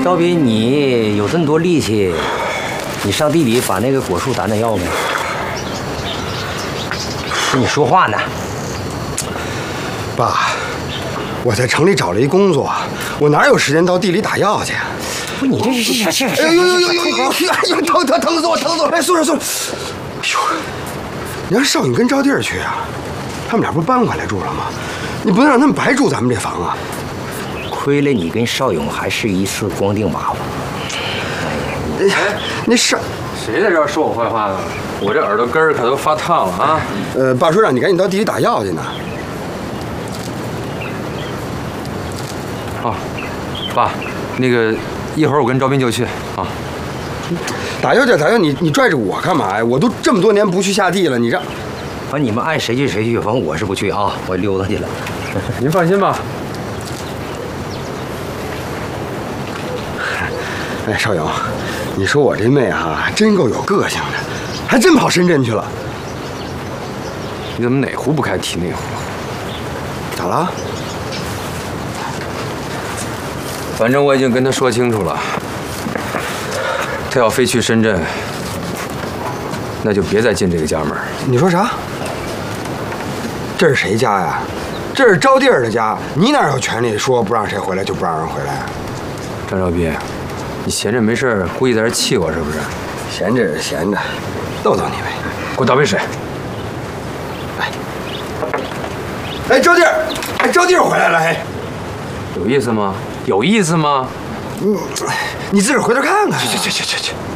赵斌，你有这么多力气，你上地里把那个果树打药呗。跟你说话呢。 爸，我在城里找了一工作，我哪有时间到地里打药去？ 不，你这是小气。 哎呦，疼死我！哎，坐着。哎呦，你让少颖跟招弟儿去啊？他们俩不是搬回来住了吗？你不能让他们白住咱们这房啊！ 亏了你跟邵勇还是一次光腚娃娃。 你少谁在这儿说我坏话呢？我这耳朵根儿可都发烫了啊！ 爸说让你赶紧到地里打药去呢。 哦，爸，那个一会儿我跟赵斌就去啊。 打药，你拽着我干嘛呀？我都这么多年不去下地了，你让…… 反正你们爱谁去谁去，反正我是不去啊，我溜达去了。 您放心吧。 哎，邵勇，你说我这妹哈，真够有个性的，还真跑深圳去了。 你怎么哪壶不开提哪壶？ 咋了？ 反正我已经跟他说清楚了，他要非去深圳，那就别再进这个家门。 你说啥？这是谁家呀？这是招弟儿的家，你哪有权利说不让谁回来就不让人回来啊？ 张兆斌，你闲着没事故意在这气我是不是？ 闲着是闲着，逗逗你呗。 给我倒杯水。 哎，招弟儿，哎，招弟儿回来了，哎， 有意思吗？有意思吗？ 你自个儿回头看看。 去。